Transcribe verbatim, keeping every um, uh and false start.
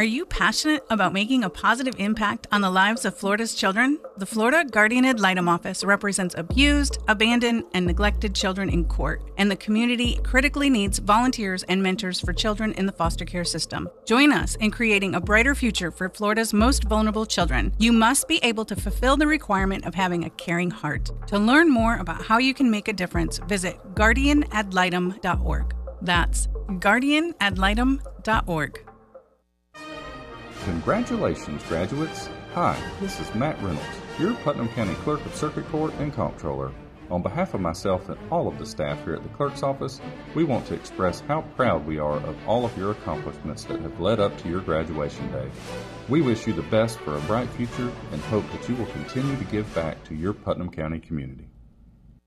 Are you passionate about making a positive impact on the lives of Florida's children? The Florida Guardian Ad Litem Office represents abused, abandoned, and neglected children in court, and the community critically needs volunteers and mentors for children in the foster care system. Join us in creating a brighter future for Florida's most vulnerable children. You must be able to fulfill the requirement of having a caring heart. To learn more about how you can make a difference, visit guardian ad litem dot org. That's guardian ad litem dot org. Congratulations, graduates. Hi, this is Matt Reynolds, your Putnam County Clerk of Circuit Court and Comptroller. On behalf of myself and all of the staff here at the Clerk's Office, we want to express how proud we are of all of your accomplishments that have led up to your graduation day. We wish you the best for a bright future and hope that you will continue to give back to your Putnam County community.